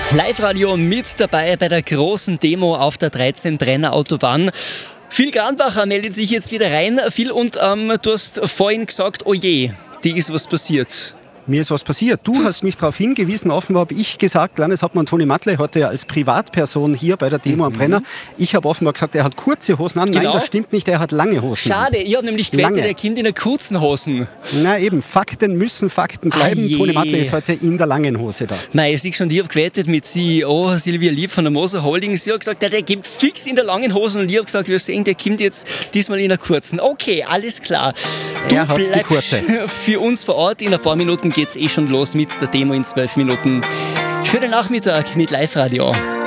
Live-Radio mit dabei bei der großen Demo auf der 13 Brenner Autobahn. Phil Granbacher meldet sich jetzt wieder rein. Phil, und du hast vorhin gesagt, oh je, dir ist was passiert. Mir ist was passiert. Du hast mich darauf hingewiesen. Offenbar habe ich gesagt, Landeshauptmann Toni Mattler heute ja als Privatperson hier bei der Demo am Brenner. Ich habe offenbar gesagt, er hat kurze Hosen an. Genau. Nein, das stimmt nicht, er hat lange Hosen. Schade, ich habe nämlich gewettet, er kommt in der kurzen Hosen. Na eben, Fakten müssen Fakten bleiben. Toni Mattler ist heute in der langen Hose da. Nein, ich sehe schon, ich habe gewettet mit CEO Silvia Lieb von der Moser Holding. Sie hat gesagt, der geht fix in der langen Hose. Und ich habe gesagt, wir sehen, der kommt jetzt diesmal in der kurzen. Okay, alles klar. Er hat die kurze. Für uns vor Ort. In ein paar Minuten geht es schon los mit der Demo in 12 Minuten. Schönen Nachmittag mit Live-Radio.